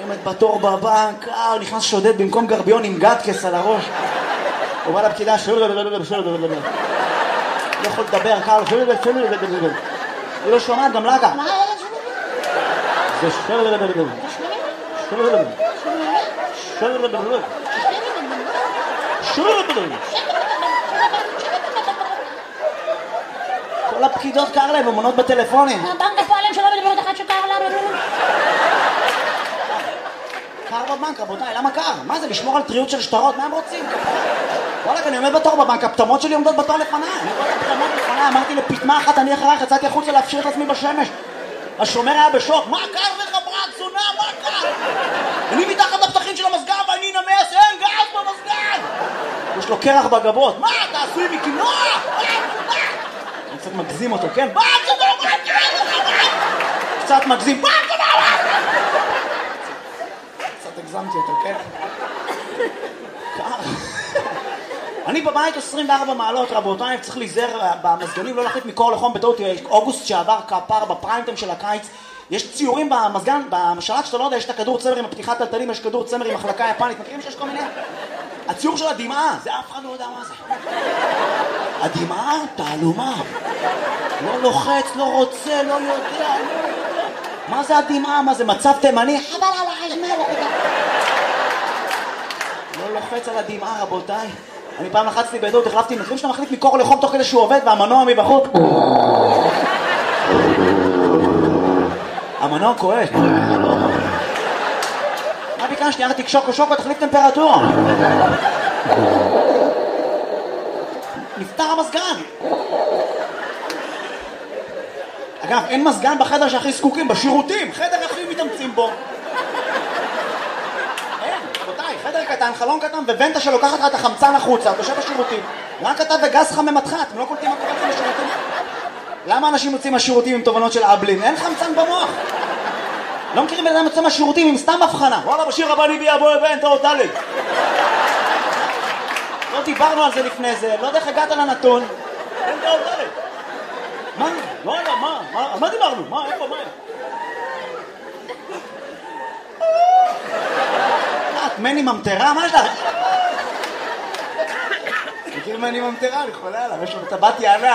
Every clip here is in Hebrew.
אני עומד בתור בבנק, נכנס שודד במקום גרביון עם גדקס על הראש. הוא בא לפקידה, לא יכול לדבר, קר, היא לא שומעת גם לגה. זה כל הפקידות קר להם, אמונות בטלפונים. בנק הפועלים שלא מדברת אחת שקר להם. קר בבנק, רבותיי, למה קר? מה זה, לשמור על טריות של שטרות? מה הם רוצים? וואלק, אני עומד בתור בבנק, הפטמות שלי עומדות בתור לפניי. אני רואה את הפטמות לפניי, אמרתי לפטמה אחת, אני אחרייך, יצאתי החוצה להפשיר את עצמי בשמש. השומר היה בשוק, מה קר לך ברק, זונה, מה קר? אני מתחת לפתחים של המסגר ואני נמס, אין גז במסגר! יש לו קרח בגבות, מה, אתה עשוי מקינוע? אני קצת מגזים אותו, כן? קצת מגזים, קצת הגזמתי אותו, כן? קר. אני בבית 24 מעלות, רבותיי, צריך להיזהר במזגנים, לא להחליט מקור לחום בטעות. אוגוסט שעבר כפר בפריימטיים של הקיץ, יש ציורים במזגן, בשלט שאתה לא יודע, יש את הכדור צמר עם הפתיחת טלטלים, יש כדור צמר עם מחלקה יפנית, מכירים שיש כל מיני? הציור של הדמעה, זה אף אחד לא יודע מה זה. הדמעה, תעלומה. לא לוחץ, לא רוצה, לא יודע. מה זה הדמעה? מה זה מצב תימני? חבל על החשמל. לא לוחץ על הדמעה, רבותיי. אני פעם לחצתי בעדות, החלפתי מכירים שאתה מחליט מקור לחום תוך כדי שהוא עובד והמנוע מבחוץ. המנוע כואב. מה ביקשתי? אמרתי שוקו, תחליף טמפרטורה. נפתר המזגן. אגב, אין מזגן בחדר שהכי זקוקים, בשירותים, חדר הכי מתאמצים בו. רבותיי, חדר קטן, חלון קטן, וונטה שלוקחת לך את החמצן החוצה, תושב בשירותים. רק אתה וגז חם ממתך, אתם לא קולטים מה קורה לכם בשירותים? למה אנשים יוצאים מהשירותים עם תובנות של אבלין? אין חמצן במוח. לא מכירים בן אדם יוצא מהשירותים עם סתם הבחנה. וואלה, בשיר הבא ניבי אבו ונטה או טלג. לא דיברנו על זה לפני זה, לא יודע איך הגעת לנתון. ונטה או טלג. מה? לא יודע, מה דיברנו? מה? איפה? מה? את מני ממטרה? מה יש לך? מכיר מני ממטרה? אני חולה עליו, יש לו טבעת יענה.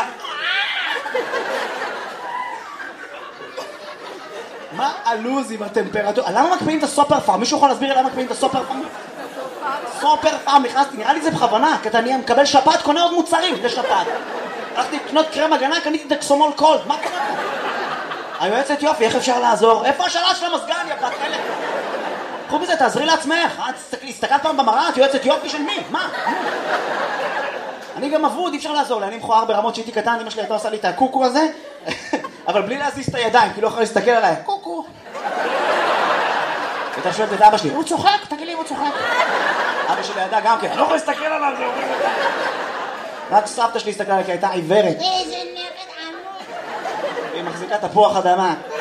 מה הלוז עם הטמפרטורה? למה מקפיאים את הסופר פארם? מישהו יכול להסביר למה מקפיאים את הסופר פארם? סופר פארם, נכנסתי, נראה לי זה בכוונה, כי אני מקבל שפעת, קונה עוד מוצרים לשפעת. הלכתי לקנות קרם הגנה, קניתי דקסומול קולד, מה קורה? היועצת יופי, איך אפשר לעזור? איפה השלט של המסגן, יא בת חלק? קחו בזה, תעזרי לעצמך. הסתכלת פעם במראה, את יועצת יופי של מי? מה? אני גם אבוד, אי אפשר לעזור לי, אני מכוער ברמות שהייתי קטן, אמא שלי הייתה עושה לי את הקוקו הזה, אבל בלי להזיז את הידיים, כי לא יכולה להסתכל עליי. קוקו. הייתה שואלת את אבא שלי, הוא צוחק? תגיד לי, הוא צוחק. אבא שלי ידע גם כן, לא יכול להסתכל עליו. רק סבתא שלי הסתכלה עליי, כי הייתה עיוורת. איזה נרד עמוד. היא מחזיקה תפוח אדמה.